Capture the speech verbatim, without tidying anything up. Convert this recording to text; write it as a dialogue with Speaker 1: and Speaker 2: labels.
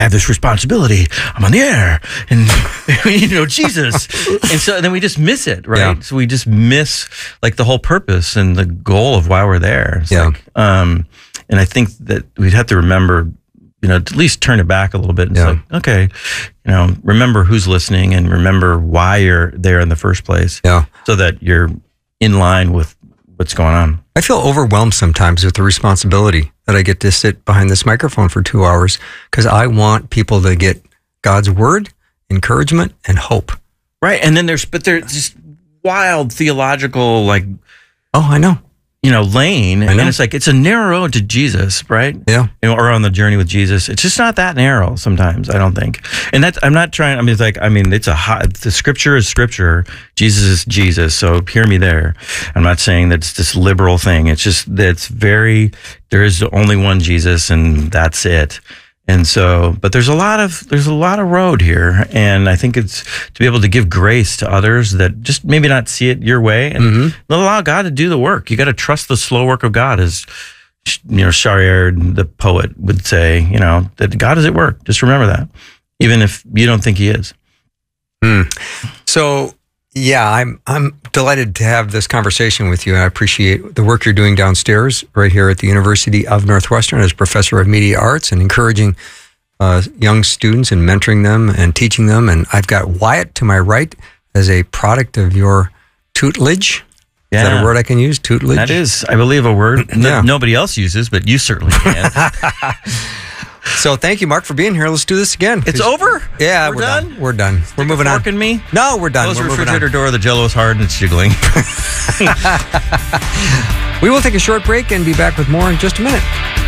Speaker 1: I have this responsibility. I'm on the air, and you know Jesus, and so and then we just miss it, right?
Speaker 2: Yeah.
Speaker 1: So we just miss like the whole purpose and the goal of why we're there. It's
Speaker 2: Yeah.
Speaker 1: like, um, and I think that we'd have to remember, you know, at least turn it back a little bit. It's
Speaker 2: Yeah.
Speaker 1: like, okay, you know, remember who's listening and remember why you're there in the first place,
Speaker 2: Yeah.
Speaker 1: so that you're in line with what's going on.
Speaker 2: I feel overwhelmed sometimes with the responsibility that I get to sit behind this microphone for two hours because I want people to get God's word, encouragement, and hope.
Speaker 1: Right. And then there's, but there's just wild theological, like,
Speaker 2: Oh, I know.
Speaker 1: you know, lane.
Speaker 2: I know.
Speaker 1: And it's like, it's a narrow road to Jesus, right?
Speaker 2: Yeah.
Speaker 1: You know, or on the journey with Jesus. It's just not that narrow sometimes, I don't think. And that's, I'm not trying, I mean, it's like, I mean, it's a hot, the scripture is scripture. Jesus is Jesus. So hear me there. I'm not saying that it's this liberal thing. It's just that it's very, there is only one Jesus and that's it. And so, but there's a lot of, there's a lot of road here. And I think it's to be able to give grace to others that just maybe not see it your way and
Speaker 2: Mm-hmm.
Speaker 1: allow God to do the work. You got to trust the slow work of God, as, you know, Charrière, the poet, would say, you know, that God is at work. Just remember that, even if you don't think he is.
Speaker 2: Mm. So, yeah, I'm I'm delighted to have this conversation with you. I appreciate the work you're doing downstairs right here at the University of Northwestern as professor of media arts and encouraging uh, young students and mentoring them and teaching them. And I've got Wyatt to my right as a product of your tutelage. Is that a word I can use? Tutelage?
Speaker 1: That is, I believe, a word that
Speaker 2: Yeah.
Speaker 1: nobody else uses, but you certainly can.
Speaker 2: So thank you, Mark, for being here. Let's do this again.
Speaker 1: It's over?
Speaker 2: Yeah,
Speaker 1: We're
Speaker 2: we're,
Speaker 1: done?
Speaker 2: done? We're done. We're moving on.
Speaker 1: Fork in me?
Speaker 2: No, we're done.
Speaker 1: Close the
Speaker 2: We're moving
Speaker 1: refrigerator
Speaker 2: on.
Speaker 1: door, the Jell-O is hard and it's jiggling.
Speaker 2: We will take a short break and be back with more in just a minute.